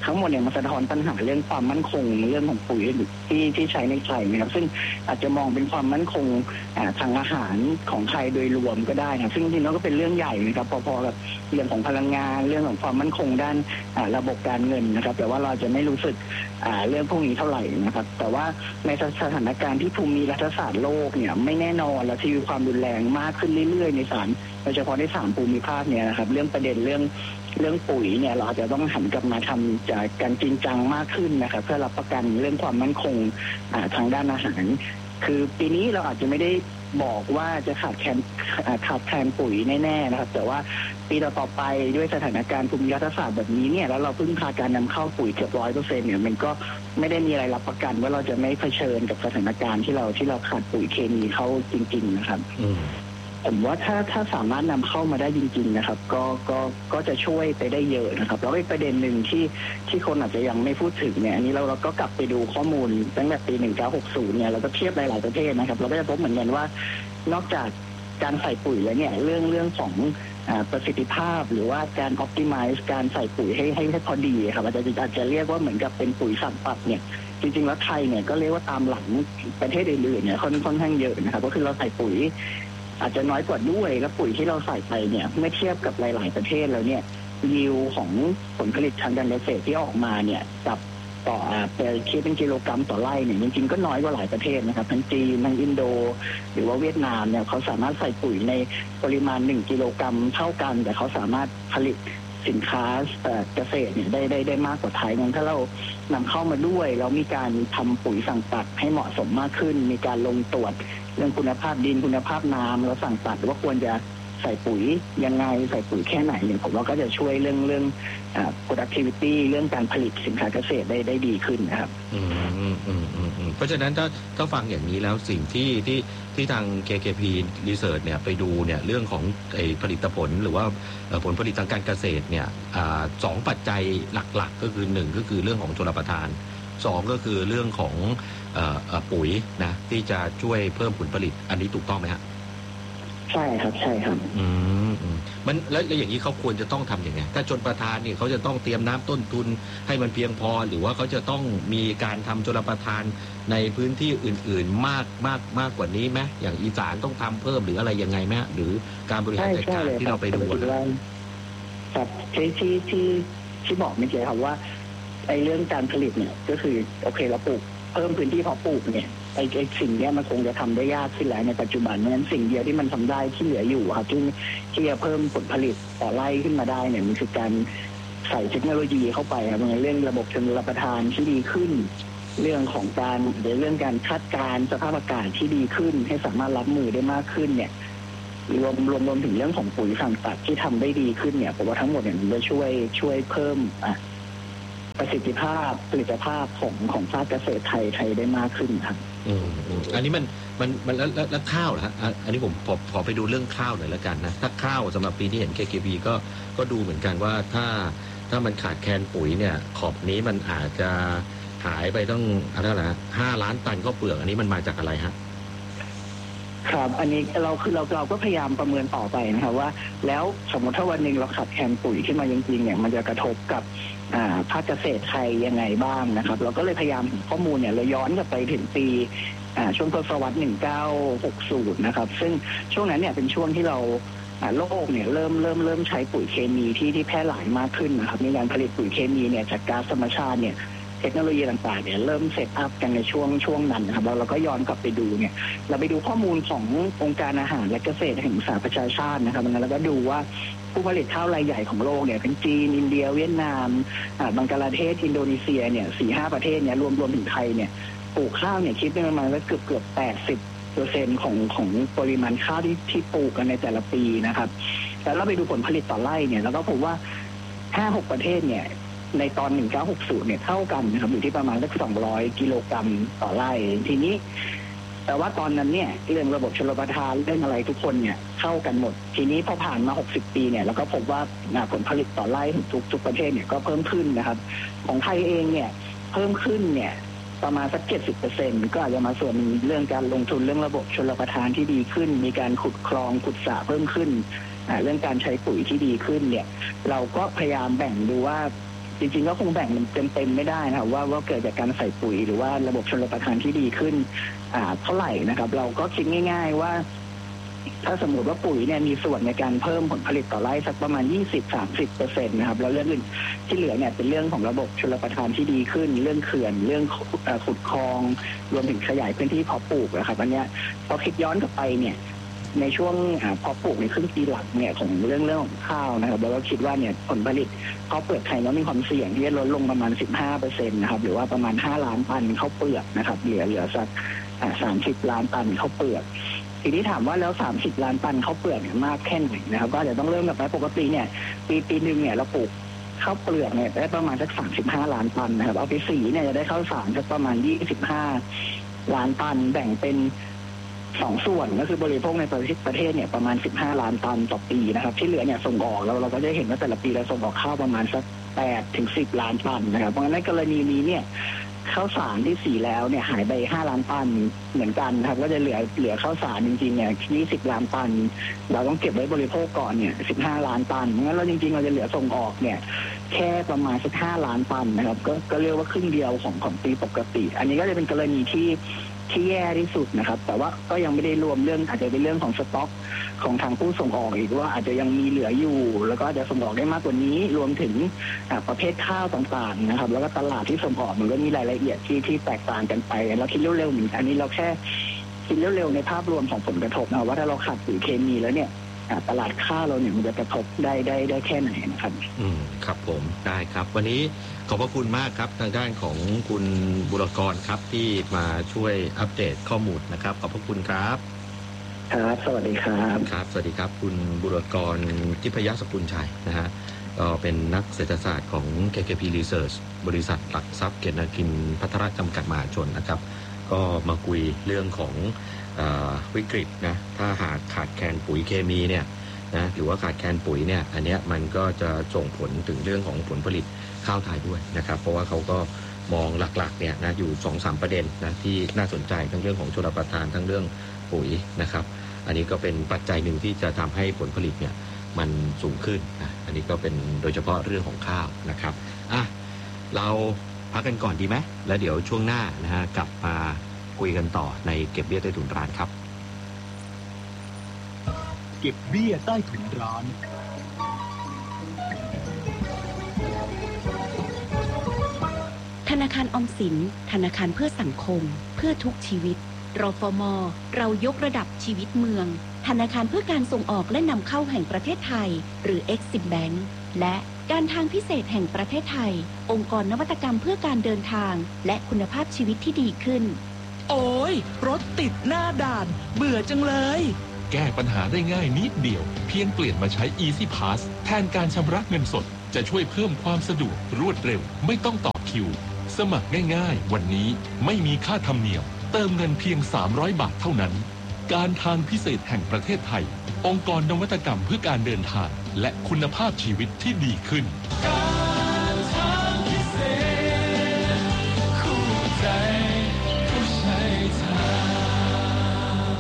ทั้งหมดเนี่ยมันสะท้อนปัญหาเรื่องความมั่นคงเรื่องของปุ๋ยที่ใช้ในไทยนะครับซึ่งอาจจะมองเป็นความมั่นคงทางอาหารของไทยโดยรวมก็ได้นะซึ่งจริงๆแล้วก็เป็นเรื่องใหญ่นะครับพอๆกับเรื่องของพลังงานเรื่องของความมั่นคงด้านระบบการเงินนะครับแต่ว่าเราจะไม่รู้สึกเรื่องพวกนี้เท่าไหร่นะครับแต่ว่าในสถานการณ์ที่ภูมิรัฐศาสตร์โลกเนี่ยไม่แน่นอนและที่มีความรุนแรงมากขึ้นเรื่อยๆในโดยเฉพาะใน3ภูมิภาคเนี่ยนะครับเรื่องประเด็นเรื่องปุ๋ยเนี่ยเราจะต้องหันกลับมาทำจากการจริงจังมากขึ้นนะครับเพื่อรับประกันเรื่องความมั่นคงทางด้านอาหารคือปีนี้เราอาจจะไม่ได้บอกว่าจะขาดแคลนปุ๋ยแน่ๆนะครับแต่ว่าปีต่อไปด้วยสถานการณ์ภูมิรัฐศาสตร์แบบนี้เนี่ยแล้วเราพึ่งพาการนำเข้าปุ๋ยเกือบ100%เนี่ยมันก็ไม่ได้มีอะไรรับประกันว่าเราจะไม่เผชิญกับสถานการณ์ที่เราขาดปุ๋ยเคมีเข้าจริงๆนะครับผมว่าถ้าสามารถนำเข้ามาได้จริงๆนะครับก็จะช่วยไปได้เยอะนะครับแล้วอีกประเด็นหนึ่งที่คนอาจจะยังไม่พูดถึงเนี่ยอันนี้เราก็กลับไปดูข้อมูลตั้งแต่ปี1960เนี่ยเราก็เทียบหลายๆประเทศนะครับเราก็จะพบเหมือนกันว่านอกจากการใส่ปุ๋ยแล้วเนี่ยเรื่องของประสิทธิภาพหรือว่าการ optimize การใส่ปุ๋ยให้พอดีครับอาจจะเรียกว่าเหมือนกับเป็นปุ๋ยสั่งปรับเนี่ยจริงๆแล้วไทยเนี่ยก็เรียกว่าตามหลังประเทศอื่นๆเนี่ยค่อนข้างเยอะนะครับก็คือเราใส่ปุ๋ยอาจจะน้อยกว่าด้วยแล้วปุ๋ยที่เราใส่ไปเนี่ยเมื่อเทียบกับหลายๆประเทศแล้วเนี่ยยิวของผลผลิตทางการเกษตรที่ออกมาเนี่ยกับต่อคิดเป็นกิโลกรัมต่อไร่เนี่ยจริงๆก็น้อยกว่าหลายประเทศนะครับทั้งจีนทั้งอินโดหรือว่าเวียดนามเนี่ยเขาสามารถใส่ปุ๋ยในปริมาณ1กิโลกรัมเท่ากันแต่เขาสามารถผลิตสินค้าเกษตรเนี่ยได้มากกว่าไทยงั้นถ้าเรานำเข้ามาด้วยแล้วมีการทำปุ๋ยสั่งตัดให้เหมาะสมมากขึ้นมีการลงตรวจเรื่องคุณภาพดินคุณภาพน้ำแล้วสั่งตัดว่าควรจะใส่ปุ๋ยยังไงใส่ปุ๋ยแค่ไหนเนี่ยผมว่าก็จะช่วยเรื่องproductivity เรื่องการผลิตสินค้าเกษตรได้ดีขึ้นนะครับเพราะฉะนั้นถ้าฟังอย่างนี้แล้วสิ่งที่ทาง KKP Research เนี่ยไปดูเนี่ยเรื่องของผลิตผลหรือว่าผลผลิตทางการเกษตรเนี่ย2ปัจจัยหลักๆก็คือ1ก็คือเรื่องของชลประทาน2ก็คือเรื่องของปุ๋ยนะที่จะช่วยเพิ่มผลผลิตอันนี้ถูกต้องไหมฮะใช่ครับใช่ครับมันแล้วอย่างนี้เขาควรจะต้องทำอย่างไงถ้าชลประทานเนี่ยเขาจะต้องเตรียมน้ำต้นทุนให้มันเพียงพอหรือว่าเขาจะต้องมีการทำชลประทานในพื้นที่อื่นๆมากกว่านี้ไหมอย่างอีสานต้องทำเพิ่มหรืออะไรยังไงไหมหรือการบริหารจัดการที่เราไปดูครับที่บอกไม่ใช่ครับว่าไอ้เรื่องการผลิตเนี่ยก็คือโอเคเราปลูกเพิ่มพื้นที่เพาะปลูกเนี่ยไอ้สิ่งนี้มันคงจะทำได้ยากขึ้นแล้วในปัจจุบันเพราะฉะนั้นสิ่งเดียวที่มันทำได้ที่เหลืออยู่ครับที่จะเพิ่มผลผลิตต่อไร่ขึ้นมาได้เนี่ยมันคือการใส่เทคโนโลยีเข้าไปครับในเรื่องระบบชลประทานที่ดีขึ้นเรื่องของเรื่องการคาดการณ์สภาพอากาศที่ดีขึ้นให้สามารถรับมือได้มากขึ้นเนี่ยรวมถึงเรื่องของปุ๋ยสั่งตัดที่ทำได้ดีขึ้นเนี่ยผมว่าทั้งหมดเนี่ยมันจะช่วยเพิ่มประสิทธิภาพผลิตภาพของภาคเกษตรไทยได้มากขึ้นครับอันนี้มันแล้วข้าวนะฮะอันนี้ผมขอไปดูเรื่องข้าวหน่อยละกันนะถ้าข้าวสำหรับปีนี้เห็น KKB ก็ดูเหมือนกันว่าถ้ามันขาดแคลนปุ๋ยเนี่ยขอบนี้มันอาจจะหายไปต้องอะไรนะ5 ล้านตันข้าวเปลือกอันนี้มันมาจากอะไรฮะครับอันนี้เราก็พยายามประเมินต่อไปนะครับว่าแล้วสมมติถ้าวันหนึ่งเราขาดแคลนปุ๋ยขึ้นมาจริงๆเนี่ยมันจะกระทบกับภาคเกษตรไทยยังไงบ้างนะครับเราก็เลยพยายามข้อมูลเนี่ยเราย้อนกลับไปถึงปีช่วงทศวรรษ1960นะครับซึ่งช่วงนั้นเนี่ยเป็นช่วงที่เราโลกเนี่ยเริ่มใช้ปุ๋ยเคมีที่แพร่หลายมากขึ้นนะครับมีการผลิตปุ๋ยเคมีเนี่ยจากก๊าซธรรมชาติเนี่ยเทคโนโลยีต่างๆเนี่ยเริ่มเซตอัพกันในช่วงนั้นนะครับเราก็ย้อนกลับไปดูเนี่ยเราไปดูข้อมูลขององค์การอาหารและเกษตรแห่งสหประชาชาตินะครับแล้วก็ดูว่าผู้ผลิตข้าวรายใหญ่ของโลกเนี่ยเป็นจีนอินเดียเวียดนามบังกลาเทศอินโดนีเซียเนี่ย 4-5 ประเทศเนี่ยรวมถึงไทยเนี่ยปลูกข้าวเนี่ยคิดเป็นประมาณเกือบ80%ของปริมาณข้าวที่ปลูกกันในแต่ละปีนะครับแล้วเราไปดูผลผลิตต่อไร่เนี่ยแล้วก็พบว่า 5-6 ประเทศเนี่ยในตอน1960เนี่ยเท่ากันนะครับอยู่ที่ประมาณสัก200กิโลกรัมต่อไร่ทีนี้แต่ว่าตอนนั้นเนี่ยเรื่องระบบชลประทานเรื่องอะไรทุกคนเนี่ยเข้ากันหมดทีนี้พอผ่านมา60 ปีเนี่ยแล้วก็พบว่าผลผลิตต่อไร่ทุกประเทศเนี่ยก็เพิ่มขึ้นนะครับของไทยเองเนี่ยเพิ่มขึ้นเนี่ยประมาณสัก 70% ก็อาจจะมาส่วนเรื่องการลงทุนเรื่องระบบชลประทานที่ดีขึ้นมีการขุดคลองขุดสระเพิ่มขึ้นเรื่องการใช้ปุ๋ยที่ดีขึ้นเนี่ยเราก็พยายามแบ่งดูว่าจริงๆก็คงแบ่งมันเต็มไม่ได้นะครับว่าเกิดจากการใส่ปุ๋ยหรือว่าระบบชลประทานที่ดีขึ้นเท่าไหร่นะครับเราก็คิดง่ายๆว่าถ้าสมมติว่าปุ๋ยเนี่ยมีส่วนในการเพิ่มผลผลิตต่อไร่สักประมาณ 20-30% นะครับแล้วเรื่องอื่นที่เหลือเนี่ยเป็นเรื่องของระบบชลประทานที่ดีขึ้นเรื่องเขื่อนเรื่องขุดคลองรวมถึงขยายพื้นที่เพาะปลูกนะครับอันเนี้ยพอคิดย้อนกลับไปเนี่ยในช่วงเพาะปลูกในครึ่งปีหลังเนี่ยของเรื่องของข้าวนะครับเราก็คิดว่าเนี่ยผลผลิตข้าวเปลือกไทยเรามีความเสี่ยงที่จะลดลงประมาณ 15% นะครับหรือว่าประมาณ5ล้านตันข้าวเปลือกนะครับเหลือสัก30ล้านตันข้าวเปลือกทีนี้ถามว่าแล้ว30ล้านตันข้าวเปลือกเนี่ยมากแค่ไหนนะครับก็อาจจะต้องเริ่มแบบปกติเนี่ยปีนึงเนี่ยเราปลูกข้าวเปลือกเนี่ยได้ประมาณสัก35ล้านตันนะครับเอาไปสีเนี่ยจะได้ข้าวสารสักประมาณ25ล้านตันแบ่งเป็น2ส่วนก็คือบริโภคในประเทศเนี่ยประมาณ15ล้านตันต่อปีนะครับที่เหลือเนี่ยส่งออกเราก็จะเห็นว่าแต่ละปีเราส่งออกข้าวประมาณสัก8-10ล้านตันนะครับเพราะฉะนั้นในกรณีนี้เนี่ยข้าวสารที่สีแล้วเนี่ยหายไป5ล้านตันเหมือนกันนะครับก็จะเหลือข้าวสารจริงๆเนี่ย20ล้านตันเราต้องเก็บไว้บริโภคก่อนเนี่ย15ล้านตันงั้นเราจริงๆเราจะเหลือส่งออกเนี่ยแค่ประมาณสัก5ล้านตันนะครับก็เรียกว่าครึ่งเดียวของปีปกติอันนี้ก็จะเป็นกรณีที่แย่ที่สุดนะครับแต่ว่าก็ยังไม่ได้รวมเรื่องอาจจะเป็นเรื่องของสต็อกของทางผู้ส่งออกอีกว่าอาจจะยังมีเหลืออยู่แล้วก็อาจจะส่งออกได้มากกว่านี้รวมถึงประเภทข้าวต่างๆนะครับแล้วก็ตลาดที่ส่งออกมันก็มีรายละเอียดที่แตกต่างกันไปเราคิดเร็วๆเหมือนกันนี้เราแค่คิดเร็วๆในภาพรวมของผลกระทบนะว่าถ้าเราขาดปุ๋ยเคมีแล้วเนี่ยตลาดข้าวเราเนี่ยมันจะกระทบได้แค่ไหนนะครับครับผมได้ครับวันนี้ขอบพระคุณมากครับทางด้านของคุณบุรกรครับที่มาช่วยอัปเดตข้อมูลนะครับขอบพระคุณครับครับสวัสดีครับครับสวัสดีครับคุณบุรกรทิพยสกุลชัยนะฮะก็เป็นนักเศรษฐศาสตร์ของ KKP Research บริษัทหลักทรัพย์เกียรตินาคินภัทรจำกัดมหาชนนะครับก็มาคุยเรื่องของวิกฤตนะถ้าหากขาดแคลนปุ๋ยเคมีเนี่ยนะหรือว่าขาดแคลนปุ๋ยเนี่ยอันเนี้ยมันก็จะส่งผลถึงเรื่องของผลผลิตข้าวไทยด้วยนะครับเพราะว่าเขาก็มองหลักๆเนี่ยนะอยู่ 2-3 ประเด็นนะที่น่าสนใจทั้งเรื่องของชลประทานทั้งเรื่องปุ๋ยนะครับอันนี้ก็เป็นปัจจัยหนึ่งที่จะทำให้ผลผลิตเนี่ยมันสูงขึ้นนะอันนี้ก็เป็นโดยเฉพาะเรื่องของข้าวนะครับเราพักกันก่อนดีไหมแล้วเดี๋ยวช่วงหน้านะฮะกลับมาคุยกันต่อในเก็บเบี้ยใต้ถุนร้านครับเก็บเบี้ยใต้ถุนร้านธนาคารออมสินธนาคารเพื่อสังคมเพื่อทุกชีวิตรฟม.เรายกระดับชีวิตเมืองธนาคารเพื่อการส่งออกและนำเข้าแห่งประเทศไทยหรือ Exim Bank และการทางพิเศษแห่งประเทศไทยองค์กรนวัตกรรมเพื่อการเดินทางและคุณภาพชีวิตที่ดีขึ้นโอ้ยรถติดหน้าด่านเบื่อจังเลยแก้ปัญหาได้ง่ายนิดเดียวเพียงเปลี่ยนมาใช้ Easy Pass แทนการชำระเงินสดจะช่วยเพิ่มความสะดวกรวดเร็วไม่ต้องต่อคิวสมัครง่ายๆวันนี้ไม่มีค่าธรรมเนียมเติมเงินเพียง300 บาทเท่านั้นการทางพิเศษแห่งประเทศไทยองค์กรนวัตกรรมเพื่อการเดินทางและคุณภาพชีวิตที่ดีขึ้นการทางพิเศษคู่ใจผู้ใช้ทาง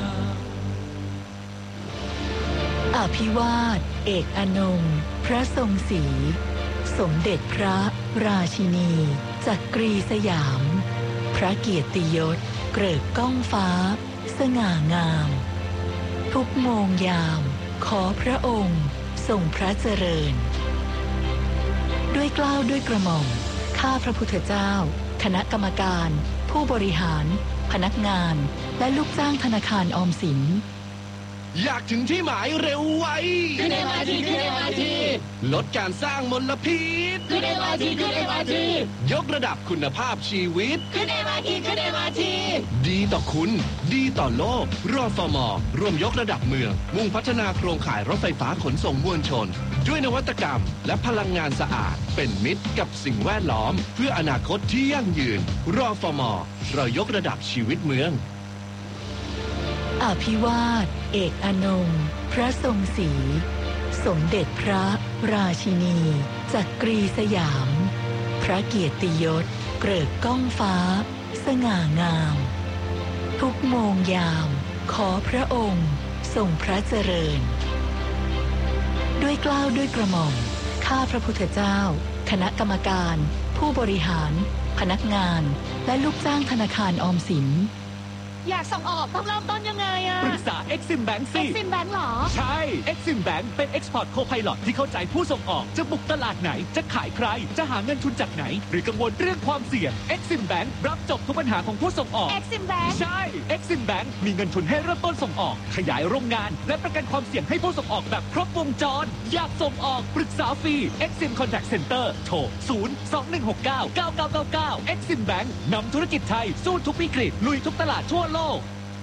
อภิวาทเอกอนงค์พระทรงศรีสมเด็จพระราชินีจักรีสยามพระเกียรติยศเกริกก้องฟ้าสง่างามทุกโมงยามขอพระองค์ทรงพระเจริญด้วยเกล้าด้วยกระหม่อมข้าพระพุทธเจ้าคณะกรรมการผู้บริหารพนักงานและลูกจ้างธนาคารออมสินอยากถึงที่หมายเร็วไวขึ้น MRT ขึ้น MRT ลดการสร้างมลพิษขึ้น MRT ขึ้น MRT ยกระดับคุณภาพชีวิตขึ้น MRT ขึ้น MRT ดีต่อคุณดีต่อโลกรฟม.ร่วมยกระดับเมืองมุ่งพัฒนาโครงข่ายรถไฟฟ้าขนส่งมวลชนด้วยนวัตกรรมและพลังงานสะอาดเป็นมิตรกับสิ่งแวดล้อมเพื่ออนาคตที่ยั่งยืนรฟม.เรายกระดับชีวิตเมืองอภิวาทเอกอนงค์พระทรงศรีสมเด็จพระราชินีจักรีสยามพระเกียรติยศเกริกก้องฟ้าสง่างามทุกโมงยามขอพระองค์ทรงพระเจริญด้วยเกล้าด้วยกระหม่อมข้าพระพุทธเจ้าคณะกรรมการ ผู้บริหาร พนักงาน และลูกจ้างธนาคารออมสินอยากส่งออกต้องเริ่มต้นยังไงอะปรึกษา Exim Bank สิ Exim Bank หรอใช่ Exim Bank เป็น Export Co-Pilot ที่เข้าใจผู้ส่งออกจะบุกตลาดไหนจะขายใครจะหาเงินทุนจากไหนหรือกังวลเรื่องความเสี่ยง Exim Bank รับจบทุกปัญหาของผู้ส่งออก Exim Bank ใช่ Exim Bank มีเงินทุนให้เริ่มต้นส่งออกขยายโรงงานและประกันความเสี่ยงให้ผู้ส่งออกแบบครบวงจรอยากส่งออกปรึกษาฟรี Exim Contact Center โทร 021699999 Exim Bank นำธุรกิจไทยสู้ทุกวิกฤตลุยทุกตลาดทั่วโลก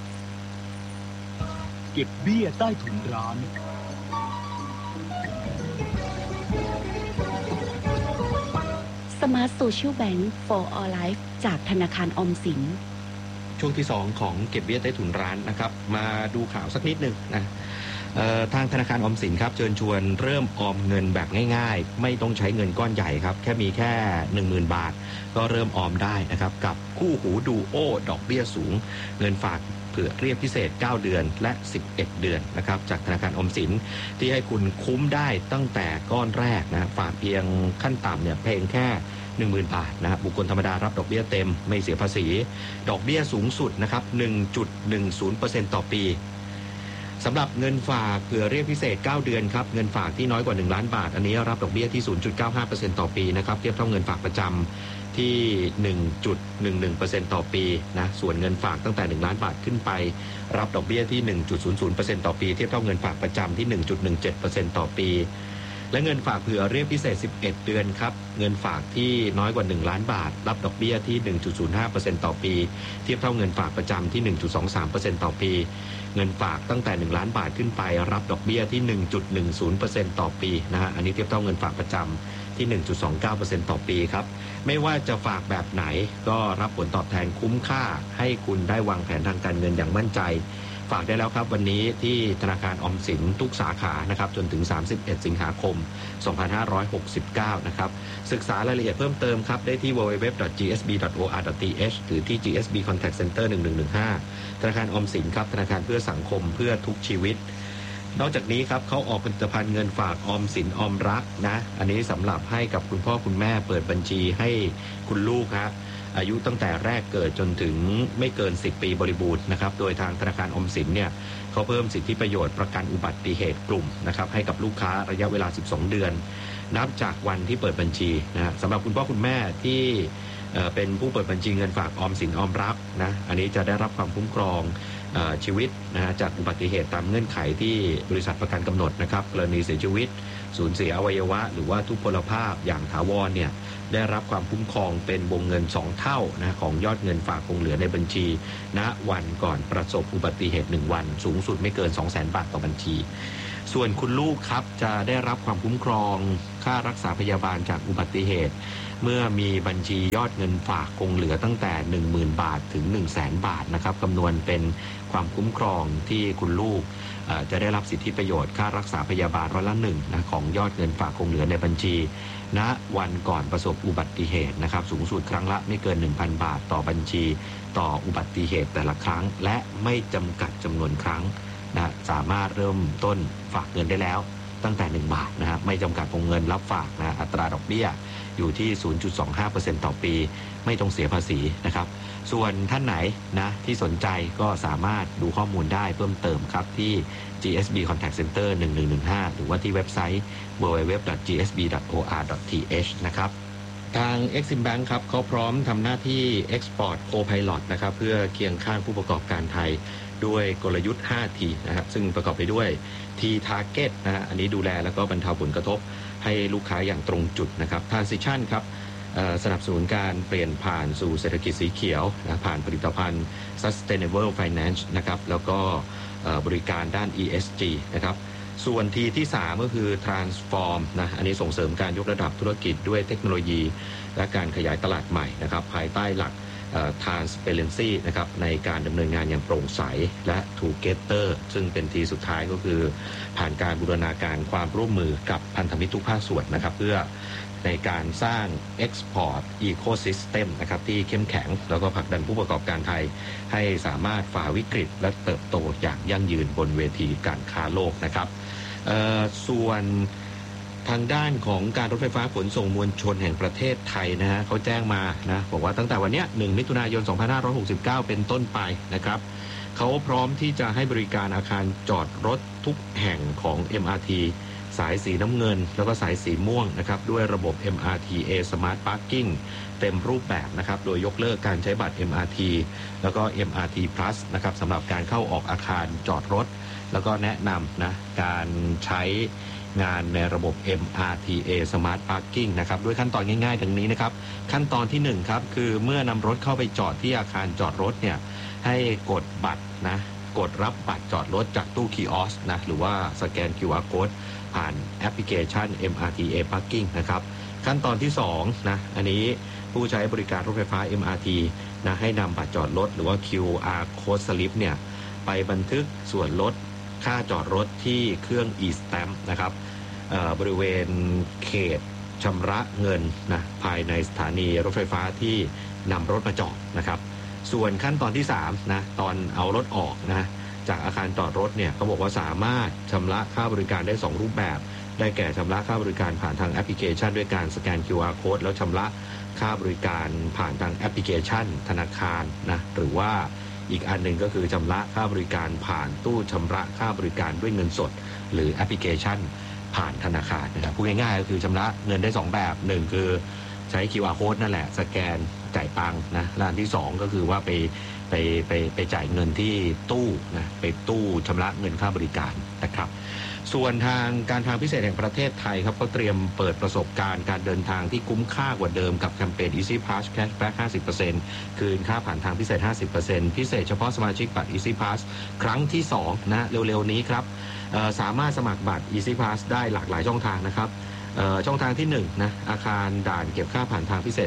เก็บเบี้ยใต้ถุนร้าน Smart Social Bank for All Life จากธนาคารออมสินช่วงที่2ของเก็บเบี้ยใต้ถุนร้านนะครับมาดูข่าวสักนิดนึงนะทางธนาคารออมสินครับเชิญชวนเริ่มออมเงินแบบง่ายๆไม่ต้องใช้เงินก้อนใหญ่ครับแค่มีแค่ 10,000 บาทก็เริ่มออมได้นะครับกับคู่หูดูโอดอกเบี้ยสูงเงินฝากเผื่อเรียกพิเศษ9เดือนและ11เดือนนะครับจากธนาคารออมสินที่ให้คุณคุ้มได้ตั้งแต่ก้อนแรกนะฝากเพียงขั้นต่ำเนี่ยเพียงแค่ 10,000 บาทนะครับบุคคลธรรมดารับดอกเบี้ยเต็มไม่เสียภาษีดอกเบี้ยสูงสุดนะครับ 1.10% ต่อปีสำหรับเงินฝากเผื่อเรียกพิเศษ9เดือนครับเงินฝากที่น้อยกว่า1ล้านบาทอันนี้รับดอกเบี้ยที่ 0.95% ต่อปีนะครับเทียบเท่าเงินฝากประจำที่ 1.11% ต่อปีนะส่วนเงินฝากตั้งแต่1ล้านบาทขึ้นไปรับดอกเบี้ยที่ 1.00% ต่อปีเทียบเท่าเงินฝากประจำที่ 1.17% ต่อปีและเงินฝากเผื่อเรียกพิเศษ11เดือนครับเงินฝากที่น้อยกว่า1ล้านบาทรับดอกเบี้ยที่ 1.05% ต่อปีเทียบเท่าเงินฝากประจำที่ 1.23% ต่อปีเงินฝากตั้งแต่1ล้านบาทขึ้นไปรับดอกเบี้ยที่ 1.10% ต่อปีนะฮะอันนี้เทียบเท่าเงินฝากประจำที่ 1.29% ต่อปีครับไม่ว่าจะฝากแบบไหนก็รับผลตอบแทนคุ้มค่าให้คุณได้วางแผนทางการเงินอย่างมั่นใจฝากได้แล้วครับวันนี้ที่ธนาคารออมสินทุกสาขานะครับจนถึง31สิงหาคม2569นะครับศึกษารายละเอียดเพิ่มเติมครับได้ที่ www.gsb.or.th หรือที่ GSB Contact Center 1115ธนาคารออมสินครับธนาคารเพื่อสังคมเพื่อทุกชีวิตนอกจากนี้ครับเขาออกผลิตภัณฑ์เงินฝากออมสินออมรักนะอันนี้สำหรับให้กับคุณพ่อคุณแม่เปิดบัญชีให้คุณลูกครับอายุตั้งแต่แรกเกิดจนถึงไม่เกิน10ปีบริบูรณ์นะครับโดยทางธนาคารออมสินเนี่ยเขาเพิ่มสิทธิประโยชน์ประกันอุบัติเหตุกลุ่มนะครับให้กับลูกค้าระยะเวลา12เดือนนับจากวันที่เปิดบัญชีนะสำหรับคุณพ่อคุณแม่ที่เป็นผู้เปิดบัญชีเงินฝากออมสินออมรักนะอันนี้จะได้รับความคุ้มครองชีวิตนะจากอุบัติเหตุตามเงื่อนไขที่บริษัทประกันกำหนดนะครับกรณีเสียชีวิตสูญเสียอวัยวะหรือว่าทุพพลภาพอย่างถาวรเนี่ยได้รับความคุ้มครองเป็นวงเงิน2เท่านะของยอดเงินฝากคงเหลือในบัญชีณวันก่อนประสบอุบัติเหตุ1วันสูงสุดไม่เกิน 200,000 บาทต่อบัญชีส่วนคุณลูกครับจะได้รับความคุ้มครองค่ารักษาพยาบาลจากอุบัติเหตุเมื่อมีบัญชียอดเงินฝากคงเหลือตั้งแต่ 10,000 บาทถึง 100,000 บาทนะครับคำนวณเป็นความคุ้มครองที่คุณลูกจะได้รับสิทธิประโยชน์ค่ารักษาพยาบาลร้อยละ1นะของยอดเงินฝากคงเหลือในบัญชีณวันก่อนประสบอุบัติเหตุนะครับสูงสุดครั้งละไม่เกิน 1,000 บาทต่อบัญชีต่ออุบัติเหตุแต่ละครั้งและไม่จำกัดจำนวนครั้งนะสามารถเริ่มต้นฝากเงินได้แล้วตั้งแต่1 บาทนะครับไม่จำกัดวงเงินรับฝากนะอัตราดอกเบี้ยอยู่ที่ 0.25% ต่อปีไม่ต้องเสียภาษีนะครับส่วนท่านไหนนะที่สนใจก็สามารถดูข้อมูลได้เพิ่มเติมครับที่ GSB Contact Center 1115หรือว่าที่เว็บไซต์ www.gsb.or.th นะครับทาง Exim Bank ครับเขาพร้อมทำหน้าที่ Export Co-Pilot นะครับเพื่อเคียงข้างผู้ประกอบการไทยด้วยกลยุทธ์ 5T นะครับซึ่งประกอบไปด้วย T Target นะฮะอันนี้ดูแลแล้วก็บรรเทาผลกระทบให้ลูกค้าอย่างตรงจุดนะครับ Transition ครับสนับสนุนการเปลี่ยนผ่านสู่เศรษฐกิจสีเขียวนะผ่านผลิตภัณฑ์ Sustainable Finance นะครับแล้วก็บริการด้าน ESG นะครับส่วน T ที่3ก็คือ Transform นะอันนี้ส่งเสริมการยกระดับธุรกิจด้วยเทคโนโลยีและการขยายตลาดใหม่นะครับภายใต้หลักtransparency นะครับในการดำเนินงานอย่างโปร่งใสและ together ซึ่งเป็นทีสุดท้ายก็คือผ่านการบูรณาการความร่วมมือกับพันธมิตรทุกภาคส่วนนะครับเพื่อในการสร้าง export ecosystem นะครับที่เข้มแข็งแล้วก็ผลักดันผู้ประกอบการไทยให้สามารถฝ่าวิกฤตและเติบโตอย่างยั่งยืนบนเวทีการค้าโลกนะครับส่วนทางด้านของการรถไฟฟ้าขนส่งมวลชนแห่งประเทศไทยนะฮะเขาแจ้งมานะบอกว่าตั้งแต่วันนี้1มิถุนายน2569เป็นต้นไปนะครับเขาพร้อมที่จะให้บริการอาคารจอดรถทุกแห่งของ MRT สายสีน้ำเงินแล้วก็สายสีม่วงนะครับด้วยระบบ MRTA Smart Parking เต็มรูปแบบนะครับโดยยกเลิกการใช้บัตร MRT แล้วก็ MRT Plus นะครับสำหรับการเข้าออกอาคารจอดรถแล้วก็แนะนำนะการใช้งานในระบบ MRTA Smart Parking นะครับด้วยขั้นตอนง่ายๆดังนี้นะครับขั้นตอนที่1ครับคือเมื่อนำรถเข้าไปจอดที่อาคารจอดรถเนี่ยให้กดบัตรนะกดรับบัตรจอดรถจากตู้คีออสนะหรือว่าสแกน QR Code ผ่านแอปพลิเคชัน MRTA Parking นะครับขั้นตอนที่2นะอันนี้ผู้ใช้บริการรถไฟฟ้า MRT นะให้นำบัตรจอดรถหรือว่า QR Code Slip เนี่ยไปบันทึกส่วนลดค่าจอดรถที่เครื่อง e-stamp นะครับบริเวณเขตชำระเงินนะภายในสถานีรถไฟฟ้าที่นำรถมาจอดนะครับส่วนขั้นตอนที่3นะตอนเอารถออกนะจากอาคารจอดรถเนี่ยเขาบอกว่าสามารถชำระค่าบริการได้2รูปแบบได้แก่ชำระค่าบริการผ่านทางแอปพลิเคชันด้วยการสแกน QR Code แล้วชำระค่าบริการผ่านทางแอปพลิเคชันธนาคารนะหรือว่าอีกอันหนึ่งก็คือชำระค่าบริการผ่านตู้ชำระค่าบริการด้วยเงินสดหรือแอปพลิเคชันผ่านธนาคารนะครับพูดง่ายๆก็คือชำระเงินได้2แบบ1คือใช้ QR Code นั่นแหละสแกนจ่ายตังค์นะและอันที่2ก็คือว่าไปจ่ายเงินที่ตู้นะไปตู้ชำระเงินค่าบริการนะครับส่วนทางการทางพิเศษแห่งประเทศไทยครับก็เตรียมเปิดประสบการณ์การเดินทางที่คุ้มค่ากว่าเดิมกับแคมเปญ Easy Pass Cashback 50% คืนค่าผ่านทางพิเศษ 50% พิเศษเฉพาะสมาชิกบัตร Easy Pass ครั้งที่2นะเร็วๆนี้ครับสามารถสมัครบัตร Easy Pass ได้หลากหลายช่องทางนะครับช่องทางที่1นะอาคารด่านเก็บค่าผ่านทางพิเศษ